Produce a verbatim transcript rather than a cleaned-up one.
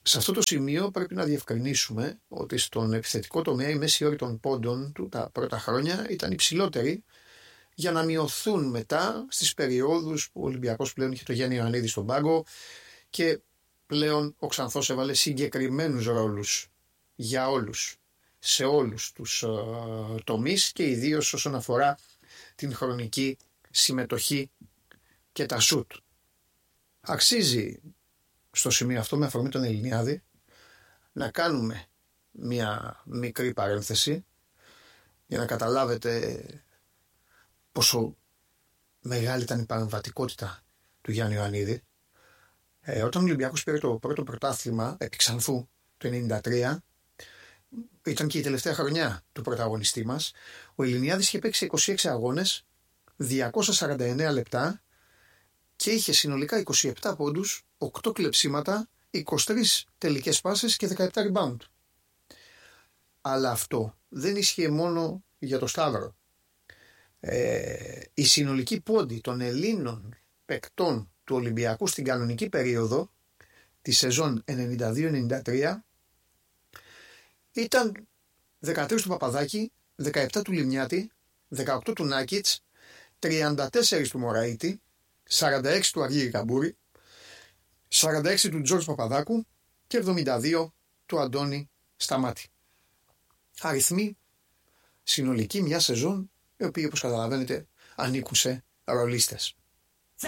Σε αυτό το σημείο πρέπει να διευκρινίσουμε ότι στον επιθετικό τομέα η μέση όρη των πόντων του τα πρώτα χρόνια ήταν υψηλότερη, για να μειωθούν μετά στις περιόδους που ο Ολυμπιακός πλέον είχε το Γιάννη Ιωαννίδη στον πάγκο και πλέον ο Ξανθός έβαλε συγκεκριμένους ρόλους για όλους, σε όλους τους ε, τομείς και ιδίως όσον αφορά την χρονική συμμετοχή και τα σουτ. Αξίζει στο σημείο αυτό, με αφορμή τον Ελληνιάδη, να κάνουμε μια μικρή παρένθεση για να καταλάβετε πόσο μεγάλη ήταν η παρεμβατικότητα του Γιάννη Ιωαννίδη. Ε, όταν ο Ολυμπιακός πήρε το πρώτο πρωτάθλημα επί Ξανθού το ενενήντα τρία, ήταν και η τελευταία χρονιά του πρωταγωνιστή μας, ο Ελληνιάδης είχε παίξει είκοσι έξι αγώνες, διακόσια σαράντα εννέα λεπτά και είχε συνολικά είκοσι επτά πόντους, οκτώ κλεψίματα, είκοσι τρεις τελικές πάσες και δεκαεπτά rebound. Αλλά αυτό δεν ίσχυε μόνο για το Σταύρο. Ε, η συνολική πόντη των Ελλήνων παικτών του Ολυμπιακού στην κανονική περίοδο τη σεζόν ενενήντα δύο ενενήντα τρία ήταν δεκατρείς του Παπαδάκη, δεκαεπτά του Λιμνιάτη, δεκαοκτώ του Νάκιτς, τριάντα τέσσερα του Μωραΐτη, σαράντα έξι του Αργύρη Καμπούρη, σαράντα έξι του Τζόρτζ Παπαδάκου και εβδομήντα δύο του Αντώνη Σταμάτη. Αριθμοί συνολικοί μια σεζόν, οι οποίοι όπως καταλαβαίνετε ανήκουν σε ρολίστες.